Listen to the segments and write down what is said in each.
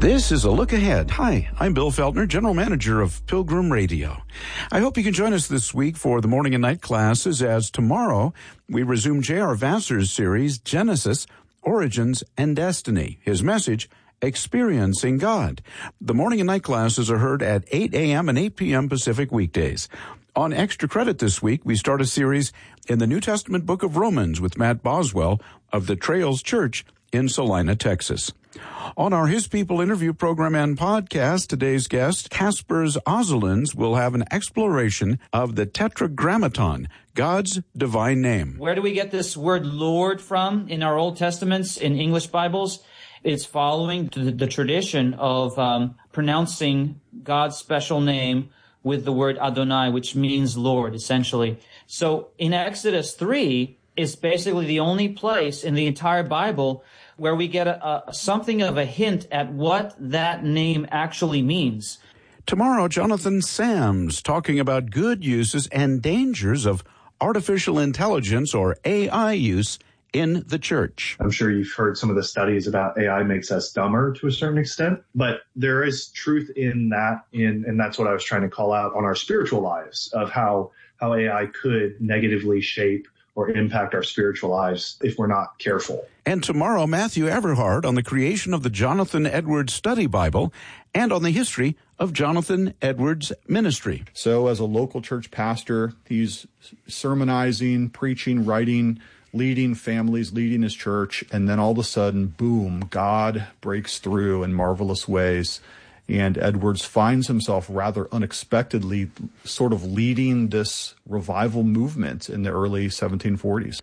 This is a look ahead. Hi, I'm Bill Feltner, General Manager of Pilgrim Radio. I hope you can join us this week for the morning and night classes, as tomorrow we resume J.R. Vassar's series, Genesis, Origins, and Destiny. His message, Experiencing God. The morning and night classes are heard at 8 a.m. and 8 p.m. Pacific weekdays. On Extra Credit this week, we start a series in the New Testament book of Romans with Matt Boswell of the Trails Church in Salina, Texas. On our His People interview program and podcast, today's guest, Kaspers Ozelins, will have an exploration of the Tetragrammaton, God's divine name. Where do we get this word Lord from in our Old Testaments, in English Bibles? It's following the tradition of pronouncing God's special name with the word Adonai, which means Lord, essentially. So in Exodus 3 is basically the only place in the entire Bible where we get something of a hint at what that name actually means. Tomorrow, Jonathan Sams talking about good uses and dangers of artificial intelligence, or AI, use in the church. I'm sure you've heard some of the studies about AI makes us dumber to a certain extent, but there is truth in that, and that's what I was trying to call out on our spiritual lives, of how AI could negatively shape or impact our spiritual lives if we're not careful. And tomorrow, Matthew Everhard on the creation of the Jonathan Edwards Study Bible and on the history of Jonathan Edwards' ministry. So as a local church pastor, he's sermonizing, preaching, writing, leading families, leading his church, and then all of a sudden, boom, God breaks through in marvelous ways. And Edwards finds himself rather unexpectedly sort of leading this revival movement in the early 1740s.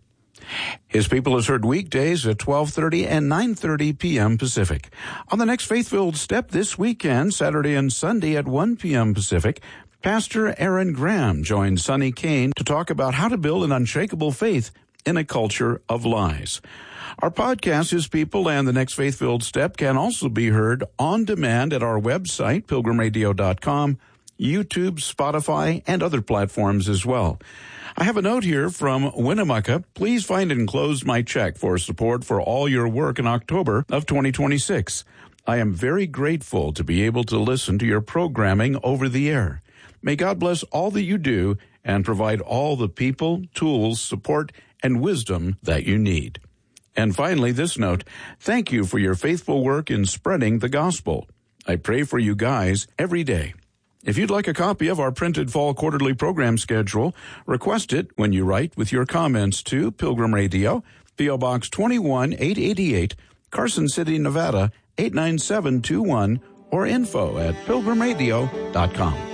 His People is heard weekdays at 12:30 and 9:30 p.m. Pacific. On the next Faith-Filled Step this weekend, Saturday and Sunday at 1 p.m. Pacific, Pastor Aaron Graham joins Sonny Kane to talk about how to build an unshakable faith in a culture of lies. Our podcast, His People, and the next Faith-Filled Step can also be heard on demand at our website, pilgrimradio.com, YouTube, Spotify, and other platforms as well. I have a note here from Winnemucca. Please find and enclose my check for support for all your work in October of 2026. I am very grateful to be able to listen to your programming over the air. May God bless all that you do and provide all the people, tools, support, and wisdom that you need. And finally, this note, thank you for your faithful work in spreading the gospel. I pray for you guys every day. If you'd like a copy of our printed fall quarterly program schedule, request it when you write with your comments to Pilgrim Radio, P.O. Box 21888, Carson City, Nevada, 89721, or info@pilgrimradio.com.